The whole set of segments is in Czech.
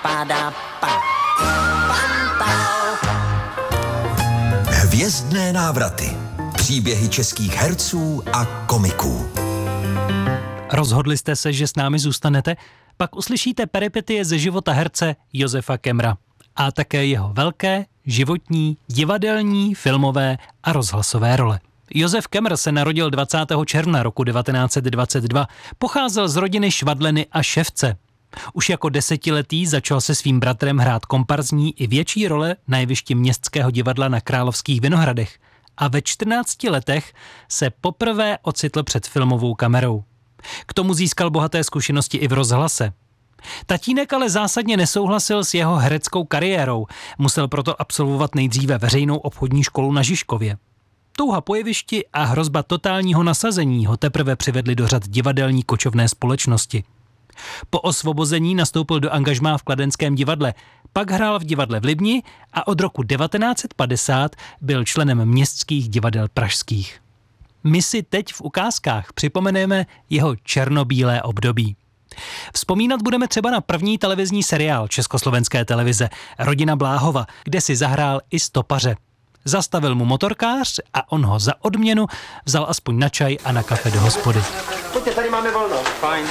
Hvězdné návraty. Příběhy českých herců a komiků. Rozhodli jste se, že s námi zůstanete? Pak uslyšíte peripetie ze života herce Josefa Kemmera. A také jeho velké, životní, divadelní, filmové a rozhlasové role. Josef Kemmer se narodil 20. června roku 1922. Pocházel z rodiny Švadleny a Ševce. Už jako 10letý začal se svým bratrem hrát komparzní i větší role na jevišti Městského divadla na Královských Vinohradech. A ve 14 letech se poprvé ocitl před filmovou kamerou. K tomu získal bohaté zkušenosti i v rozhlase. Tatínek ale zásadně nesouhlasil s jeho hereckou kariérou. Musel proto absolvovat nejdříve veřejnou obchodní školu na Žižkově. Touha po jevišti a hrozba totálního nasazení ho teprve přivedly do řad divadelní kočovné společnosti. Po osvobození nastoupil do angažmá v Kladenském divadle, pak hrál v divadle v Libni a od roku 1950 byl členem Městských divadel pražských. My si teď v ukázkách připomeneme jeho černobílé období. Vzpomínat budeme třeba na první televizní seriál Československé televize Rodina Bláhova, kde si zahrál i stopaře. Zastavil mu motorkář a on ho za odměnu vzal aspoň na čaj a na kafe do hospody. Pojďte, tady máme volno. Fajn.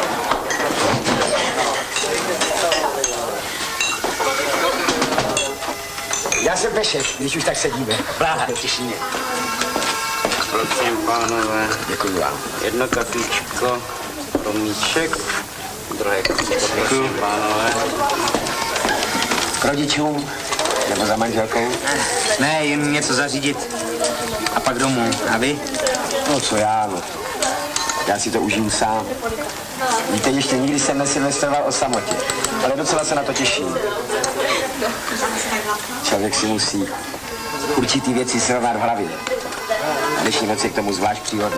Já jsem Pešek, když už tak sedíme. Bláha do Těšíně. Prosím, pánové. Děkuji vám. Jedno kapičko, romíček, druhé kapičko, pánové. K rodičům? Nebo za manželkou? Ne, jen něco zařídit a pak domů. A vy? No co já, no. Já si to užiju sám. Víte, ještě nikdy jsem nesilvestroval o samotě, ale docela se na to těším. Člověk si musí určitý věci srovnat v hlavě. A dnešní noc je k tomu zvlášť příhodný.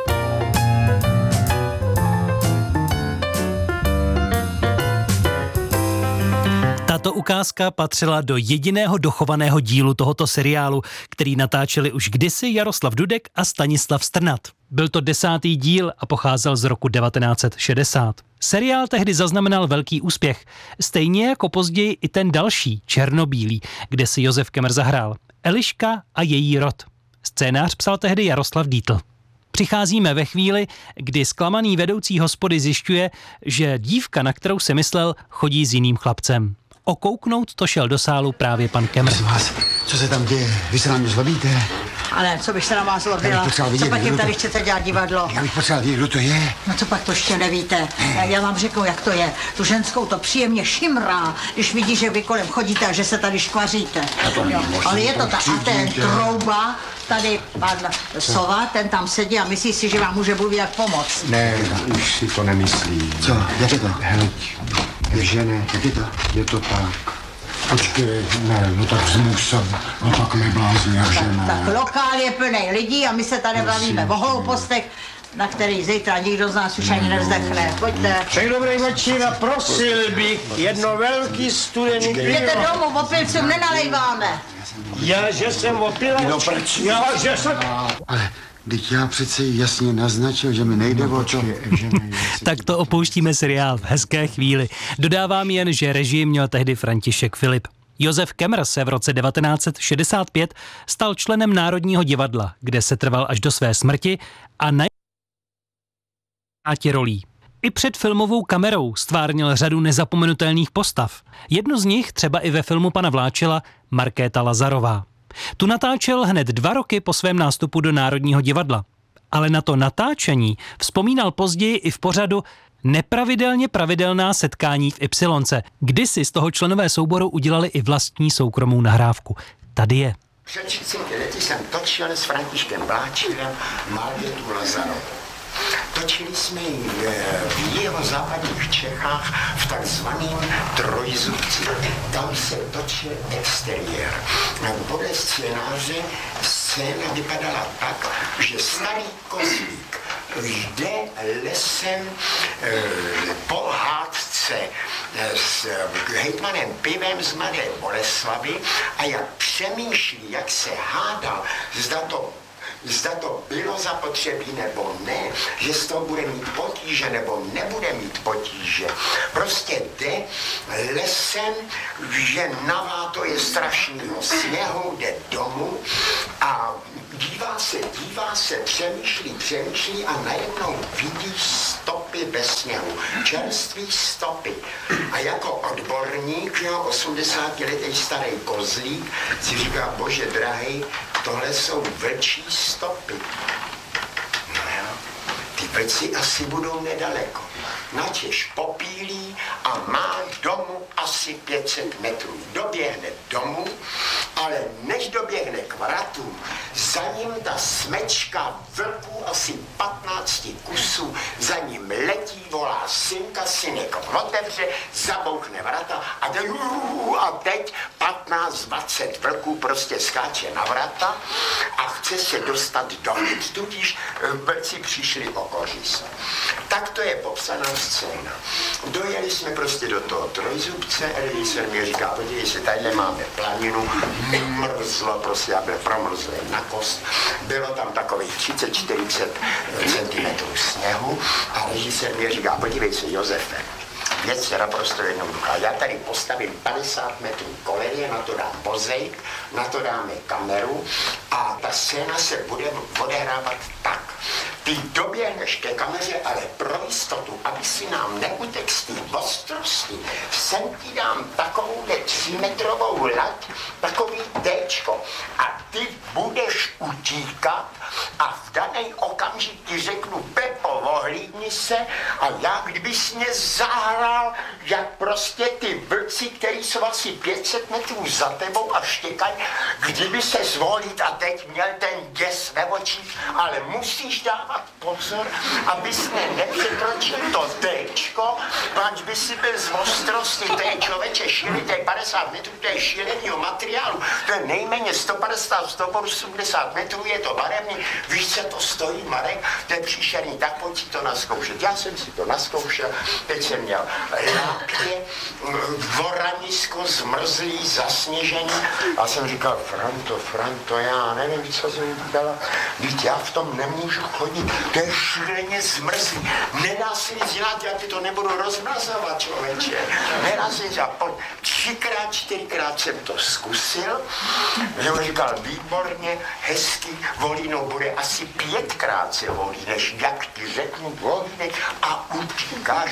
Tato ukázka patřila do jediného dochovaného dílu tohoto seriálu, který natáčeli už kdysi Jaroslav Dudek a Stanislav Strnad. Byl to 10. díl a pocházel z roku 1960. Seriál tehdy zaznamenal velký úspěch, stejně jako později i ten další, Černobílý, kde si Josef Kemmer zahrál. Eliška a její rod. Scénář psal tehdy Jaroslav Dítl. Přicházíme ve chvíli, kdy zklamaný vedoucí hospody zjišťuje, že dívka, na kterou se myslel, chodí s jiným chlapcem. Okouknout to šel do sálu právě pan Kemmer. Co se tam děje? Vy se na mě zlobíte? Ale co bych se na vás zlobila? Co pak jim tady chcete dělat divadlo? Já bych potřeboval vědět, kdo to je. No co pak to ještě nevíte? Já vám řeknu, jak to je. Tu ženskou to příjemně šimrá, když vidí, že vy kolem chodíte a že se tady škvaříte. Ale je to tak. A ten Trouba, tady pan Sova, ten tam sedí a myslí si, že vám může Bůh jak pomoct. Ne, už si to nemyslí. Co? Jak je to? Hleď, žene, jak je to? Je to tak. Počkej, ne, no tak zmusím, no tak neblázni, jak žena. Tak lokál je plný lidí a my se tady bavíme o hloupostech, na který zítra nikdo z nás už ani nevzdechne. Pojďte. Však dobrý večer a prosil bych jedno velký studený pivo. Jděte domů, opilcům nenalejváme. Já, že jsem opilač. Já, že jsem... Ale teď já přece jasně naznačil, že mi nejde o to. Tak to opouštíme seriál v hezké chvíli. Dodávám jen, že režii měl tehdy František Filip. Josef Kemmer se v roce 1965 stal členem Národního divadla, kde se trval až do své smrti a na rolí. I před filmovou kamerou stvárnil řadu nezapomenutelných postav. Jednu z nich třeba i ve filmu pana Vláčela Markéta Lazarová. Tu natáčel hned 2 roky po svém nástupu do Národního divadla. Ale na to natáčení vzpomínal později i v pořadu Nepravidelně pravidelná setkání v Ypsilonce. Kdysi z toho členové souboru udělali i vlastní soukromou nahrávku. Tady je. Před 30 lety jsem točil s Františkem Vláčilem Markétu Lazarovou. Točili jsme ji v jihozápadních Čechách v takzvaném Trojzubci. Tam se točil exteriér. Podle scénáře scéna vypadala tak, že starý kozík jde lesem po hádce s hejtmanem Pivem z Mladé Boleslavy a jak přemýšlí, jak se hádal, zda to zda to bylo zapotřebí nebo ne, že z toho bude mít potíže nebo nebude mít potíže. Prostě jde lesem, že navá je strašného sněhu, jde domů a dívá se, přemýšlí a najednou vidí stopy ve sněhu, čerství stopy. A jako odborník, 80letý starý kozlík, si říká, bože drahý, tohle jsou vlčí stopy. No jo, ty vlci asi budou nedaleko. Načež popílí a má domů asi 500 metrů. Doběhne domů, ale než doběhne k vratům, za ním ta smečka vlků asi 15 kusů, za ním letí, volá synka, synek otevře, zabouchne vrata a teď 15-20 vlků prostě skáče na vrata a chce se dostat dovnitř, tudíž vlci přišli o kořist. Tak to je popsaná scéna. Dojeli jsme prostě do toho Trojzubce, režisér mi říká, podívej se, tadyhle máme planinu, mrzlo, prostě já byl promrzlý na kost, bylo tam takových 30-40 cm sněhu a režisér mi říká, podívej se, Josefe, věc je naprosto jednoduchá. Já tady postavím 50 metrů koleje, na to dám vozejk, na to dáme kameru a ta scéna se bude odehrávat tak. Ty doběhneš ke kameře, ale pro jistotu, aby si nám neutek z té ostrosti, sem ti dám takovouhle 3metrovou lať, takový téčko a ty budeš utíkat a v daný okamžik ti řeknu, Pepo, ohlídni se a já, kdybys mě zahrál, jak prostě ty vlci, který jsou asi 500 metrů za tebou a štěkají, kdyby se zvolit a teď měl ten děs ve očích, ale musíš dávat pozor, abys nepřekročil to téčko, pač by si byl z ostrosti, to je člověče šílený, to je 50 metrů, to je šílenýho materiálu, to je nejméně 150-180 metrů, je to barevný, víš, co to stojí, Marek, to je příšerný, tak pojď si to naskoušet. Já jsem si to naskoušel, teď jsem měl lápě, voranisko, zmrzlý, zasněžený a jsem říkal, Franto, já nevím, co jsem dala, víc, já v tom nemůžu chodit, to je šíleně zmrzlý, nedá se nic dělat, já ti to nebudu rozmrazovat, člověče, nedá se nic dělat, 3krát, 4krát jsem to zkusil, že on říkal, výborně, hezky, volínou bude asi 5krát se volí, než jak ti řeknu, volínek a utíkáš.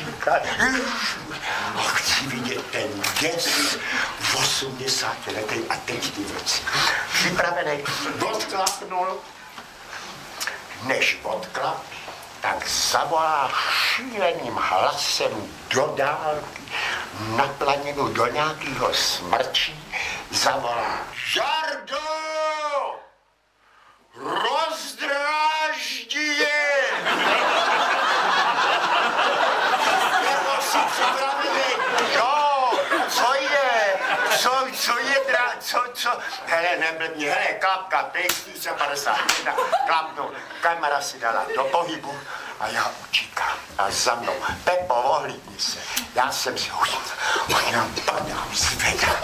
A chci vidět ten děs v 80 letech a teď ty vlci. Připravený, odklapnul, než odklapí, tak zavolá šíleným hlasem do dálky, na planinu do nějakého smrčí, zavolá Žardo! Rozdráždí je! Jako si připravený, jo, co je? Co je, co? Hele, neblbni, hele, klapka, pejstí se 51, klapnu, kamera si dala do pohybu a já utíkám a za mnou, Pepo, ohlídni se, já jsem si jenom padám, zvedám,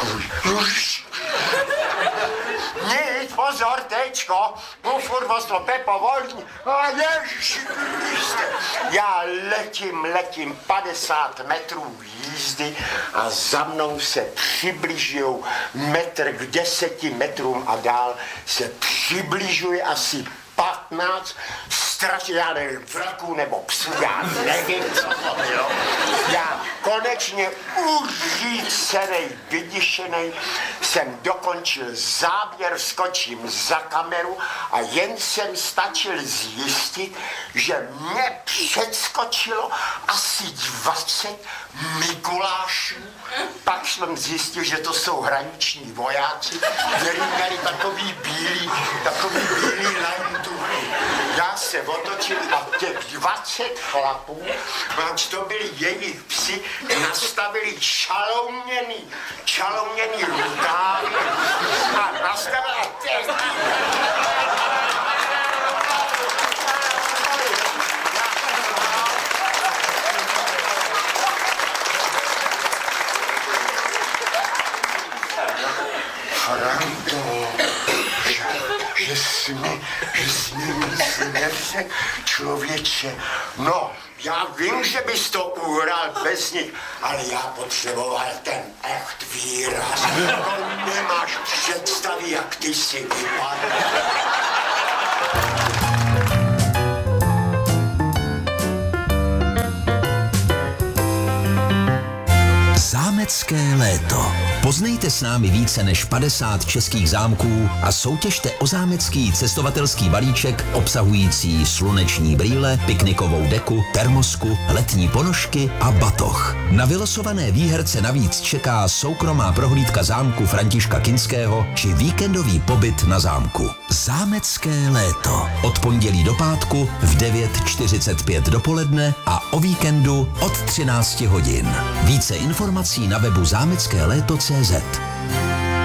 nic, pozor, tečko, mu furt vostro, Pepo, volní, a ježiši, já letím 50 metrů jízdy a za mnou se přibližujou metr k 10 metrům a dál se přibližuje asi 15 strašně, já nevím, vraků nebo psů, já nevím, co to bylo. Já konečně uřícenej, vyděšenej jsem dokončil záběr, skočím za kameru a jen jsem stačil zjistit, že mě předskočilo asi 20 Mikulášů. Pak jsem zjistil, že to jsou hraniční vojáci, kteří měli takový bílý lantuchy. Já se otočil a těch 20 chlapů, máč to byli jejich psi, nastavili čalouměný rukávy a nastavili Franto, že jsi mi nic neřekl, člověče. No, já vím, že bys to uhrál bez nich, ale já potřeboval ten echt výraz. To nemáš představy, jak ty si vypadl. Zámecké léto. Poznejte s námi více než 50 českých zámků a soutěžte o zámecký cestovatelský balíček obsahující sluneční brýle, piknikovou deku, termosku, letní ponožky a batoh. Na vylosované výherce navíc čeká soukromá prohlídka zámku Františka Kinského či víkendový pobyt na zámku. Zámecké léto. Od pondělí do pátku v 9:45 dopoledne a o víkendu od 13 hodin. Více informací na webu zámeckéléto.cz.